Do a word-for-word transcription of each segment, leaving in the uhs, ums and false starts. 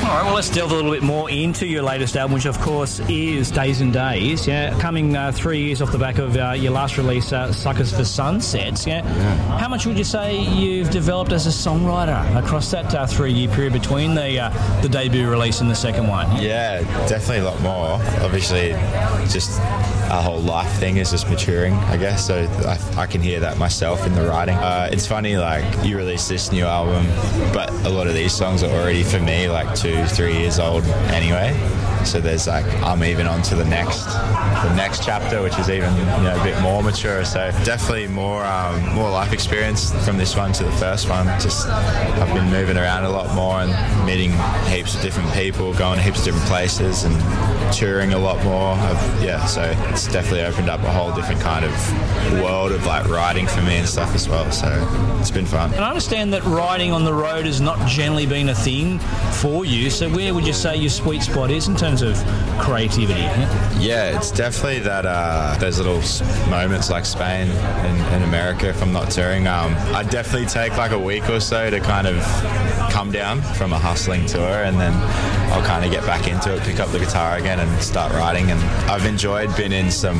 All right, well, let's delve a little bit more into your latest album, which, of course, is Days and Days. Yeah, coming uh, three years off the back of uh, your last release, uh, Suckers for Sunsets. Yeah? yeah, how much would you say you've developed as a songwriter across that uh, three-year period between the uh, the debut release and the second one? Yeah, definitely a lot more. Obviously, just our whole life thing is just maturing, I guess. So I, I can hear that myself in the writing. Uh, it's funny, like you release this new album, but a lot of these songs are already for me like two, three years old anyway. So there's like I'm even on to the next, the next chapter, which is even you know a bit more mature. So definitely more, um, more life experience from this one to the first one. Just I've been moving around a lot more and meeting heaps of different people, going to heaps of different places, and touring a lot more. I've, yeah, so it's definitely opened up a whole different kind of world of like writing for me and stuff as well. So it's been fun. And I understand that riding on the road has not generally been a thing for you. So where would you say your sweet spot is in terms of creativity? Yeah, yeah it's definitely that uh, those little moments like Spain and, and America. If I'm not touring, um, I definitely take like a week or so to kind of come down from a hustling tour, and then I'll kind of get back into it, pick up the guitar again and start writing. And I've enjoyed being in some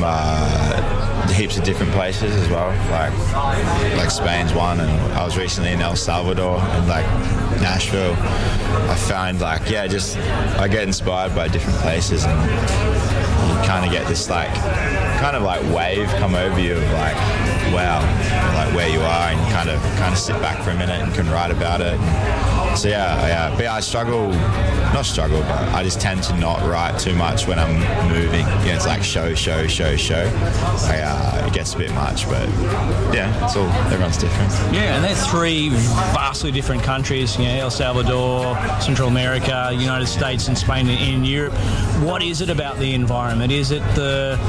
uh, heaps of different places as well, like like Spain's one, and I was recently in El Salvador and like Nashville. I find like yeah just I get inspired by different places, and you kind of get this like kind of like wave come over you of like wow, like where you are, and you kind of kind of sit back for a minute and can write about it. And so yeah, yeah, but yeah, I struggle, not struggle, but I just tend to not write too much when I'm moving. You know, it's like show, show, show, show. I, uh, it gets a bit much, but yeah, it's all, everyone's different. Yeah, and they're three vastly different countries, you know, El Salvador, Central America, United States and Spain and in Europe. What is it about the environment? Is it the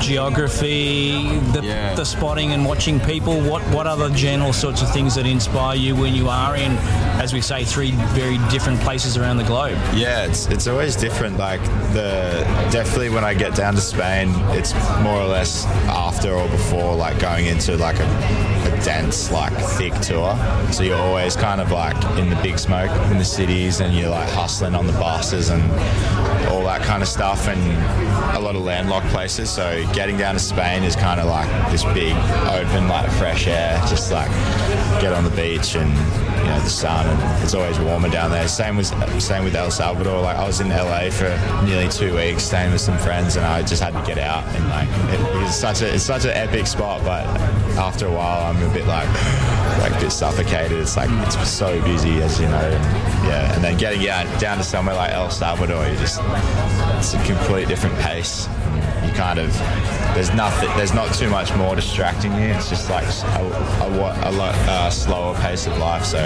geography, the, yeah. the spotting and watching people? What, what are the general sorts of things that inspire you when you are in, as we say, three very different places around the globe? Yeah, it's it's always different. Like the definitely when I get down to Spain, it's more or less after or before like going into like a, a dense, like thick tour. So you're always kind of like in the big smoke in the cities, and you're like hustling on the buses and all that kind of stuff, and a lot of landlocked places. So getting down to Spain is kind of like this big open, like fresh air, just like get on the beach and you know the sun, and it's always warmer down there. Same with same with El Salvador. Like I was in L A for nearly two weeks, staying with some friends, and I just had to get out. And like it, it's such a it's such an epic spot, but after a while, I'm a bit like like a bit suffocated. It's like it's so busy, as you know. And, yeah, and then getting yeah down to somewhere like El Salvador, you just it's a complete different pace. You kind of there's nothing there's not too much more distracting you. It's just like a, a, a lot uh, slower pace of life, so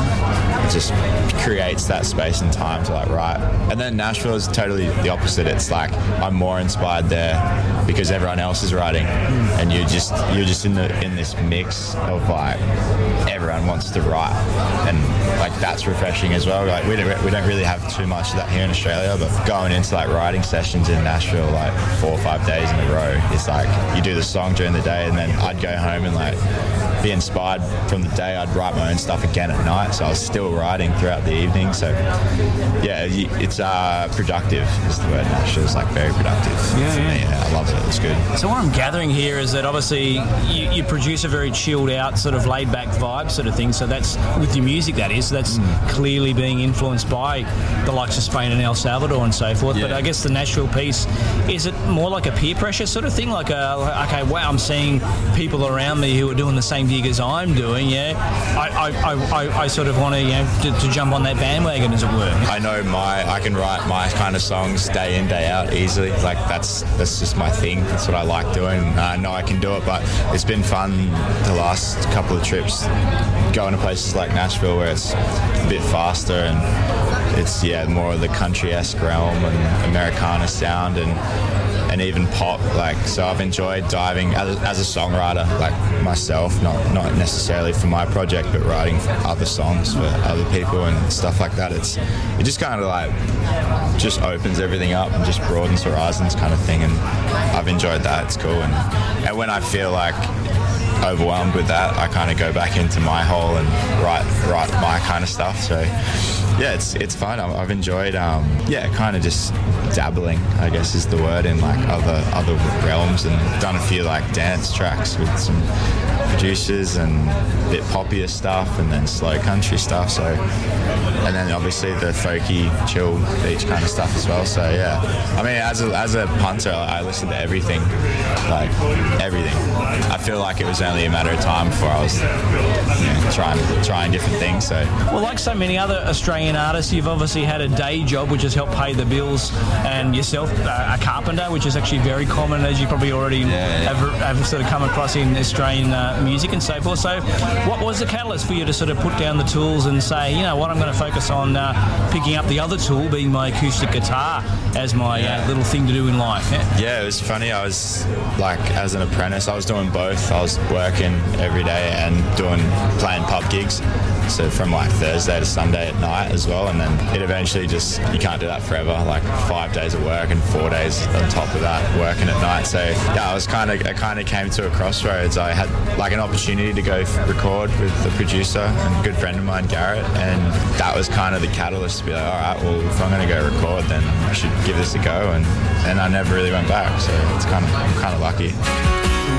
it just creates that space and time to like write. And then Nashville is totally the opposite. It's like I'm more inspired there because everyone else is writing, and you're just you're just in the in this mix of like everyone wants to write, and like that's refreshing as well. Like we don't we don't really have too much of that here in Australia, but going into like writing sessions in Nashville like four or five days in a row, it's like you do the song during the day, and then I'd go home and like be inspired from the day. I'd write my own stuff again at night, so I was still writing throughout the evening. So yeah, it's uh, productive is the word. Nashville's like very productive. Yeah, for yeah. me. Yeah, I love it. It's good. So what I'm gathering here is that obviously you, you produce a very chilled out, sort of laid back vibe sort of thing. So that's with your music, that is. That's mm. clearly being influenced by the likes of Spain and El Salvador and so forth. Yeah. But I guess the Nashville piece, is it more like a peer pressure sort of thing? Like, a, like okay, wow, I'm seeing people around me who are doing the same gig as I'm doing. Yeah, I I, I, I sort of want to you know to, to jump on that bandwagon, as it were. I know my I can write my kind of songs day in day out easily. Like that's that's just my thing. That's what I like doing. I know I can do it, but it's been fun the last couple of trips going to places like Nashville where it's a bit faster and it's yeah more of the country-esque realm and Americana sound and and even pop. Like so I've enjoyed diving as a, as a songwriter, like myself, not not necessarily for my project, but writing for other songs for other people and stuff like that. It's it just kind of like just opens everything up and just broadens horizons kind of thing, and I've enjoyed that. It's cool. And and when I feel like overwhelmed with that, I kind of go back into my hole and write write my kind of stuff. So yeah, it's it's fun. I've I've enjoyed, um, yeah, kind of just dabbling, I guess is the word, in like other other realms, and done a few like dance tracks with some producers and a bit poppier stuff, and then slow country stuff. So, and then obviously the folky, chill beach kind of stuff as well. So yeah, I mean, as a as a punter, I listen to everything, like everything. I feel like it was only a matter of time before I was, you know, trying trying different things. So, well, like so many other Australian artists, you've obviously had a day job which has helped pay the bills, and yourself uh, a carpenter, which is actually very common, as you probably already yeah, yeah. Have, have sort of come across in Australian uh, music and so forth. So, what was the catalyst for you to sort of put down the tools and say, you know what, I'm going to focus on uh, picking up the other tool, being my acoustic guitar, as my yeah. uh, little thing to do in life? Yeah? yeah, it was funny. I was like, as an apprentice, I was doing both. I was working every day and doing playing pub gigs. So from like Thursday to Sunday at night as well, and then it eventually just, you can't do that forever, like five days of work and four days on top of that working at night. So yeah, I was kind of, I kind of came to a crossroads. I had like an opportunity to go record with the producer and a good friend of mine, Garrett, and that was kind of the catalyst to be like, all right, well, if I'm going to go record, then I should give this a go, and then I never really went back. So it's kind of, I'm kind of lucky.